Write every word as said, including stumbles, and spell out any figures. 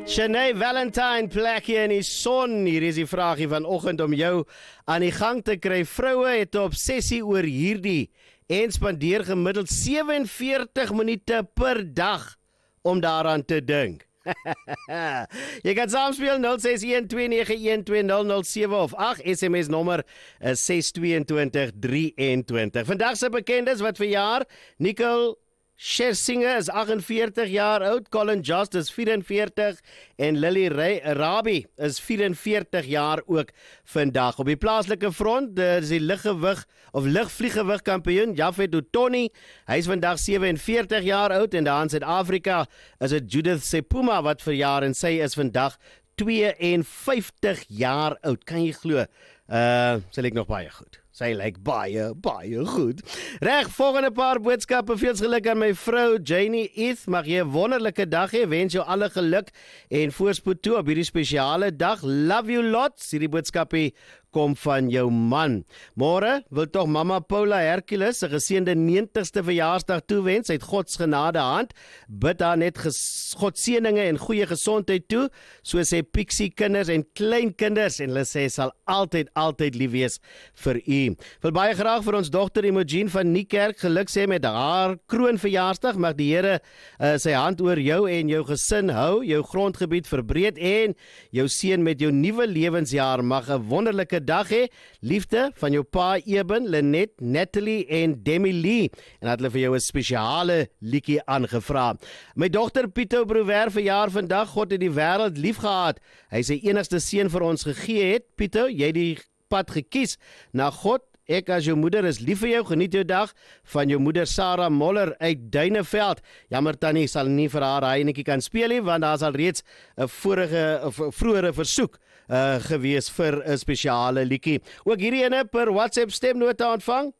Shanae Valentine plek hier in die son. Hier is die vraagie vanoggend om jou aan die gang te kry. Vroue het 'n obsessie oor hierdie en spandeer gemiddeld sewenveertig minute per dag om daaraan te dink. Jy kan saamspeel nul ses een twee nege een twee nul nul sewe of agt. S M S nommer is ses twee twee drie een twee. Vandag se bekendes wat verjaar: Nicole Scherzinger is agtenveertig jaar oud, Colin Jost is vierenveertig en Lily Ray Arabi is vierenveertig jaar ook vandag. Op die plaaslike front is die liggewig of ligvliegewig kampioen Jafet Utoni. Hy is vandag sewenveertig jaar oud en daar in Suid-Afrika is dit Judith Sepuma wat verjaar en sy is vandag tweeënvyftig jaar oud. Kan jy glo? Uh, sy lyk nog baie goed. Sy lyk baie, baie goed. Reg, volgende paar boodskappe. Veels geluk aan my vrou Janie Eth. Mag jy 'n wonderlike dag hê. Wens jou alle geluk en voorspoed toe op hierdie spesiale dag. Love you lots. Hierdie boodskapie kom van jou man. Môre wil tog mamma Paula Hercules se geseënde negentigste verjaarsdag toewens. Sy het God se genade hand. Bid haar net God seëninge en goeie gesondheid toe, soos sy Pixie kinders en kleinkinders, en hulle sê sal altyd altyd lief wees vir u. Wil baie graag vir ons dogter Imogen van Niekerk geluk sê met haar kroonverjaarsdag. Mag die Here uh, sy hand oor jou en jou gesin hou, jou grondgebied verbreed en jou seën met jou nuwe lewensjaar. Mag 'n wonderlike dag hê. Liefde van jou pa Eben, Lenet, Natalie en Demi Lee. En het hulle vir jou 'n spesiale liedjie aangevra. My dogter Pieter Brouwer verjaar vandag. God het die wêreld lief gehad. Hy sy enigste seun vir ons gegee het. Pieter, jy het die pad gekies na God. Ek as jou moeder is lief vir jou. Geniet jou dag. Van jou moeder Sarah Moller uit Duineveld. Jammer tannie sal nie vir haar hy netjie kan speel nie, want daar is al reeds 'n vorige of vroeëre versoek uh, gewees vir 'n spesiale liedjie. Ook hierdie ene per WhatsApp stemnota ontvang.